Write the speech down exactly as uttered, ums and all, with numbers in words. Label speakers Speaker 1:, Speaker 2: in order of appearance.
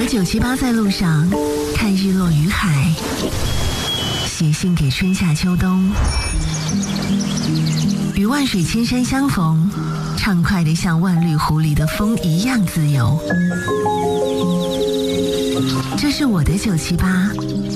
Speaker 1: 和九七八在路上，看日落与海，写信给春夏秋冬，与万水千山相逢，畅快的像万绿湖里的风一样自由。这是我的九七八。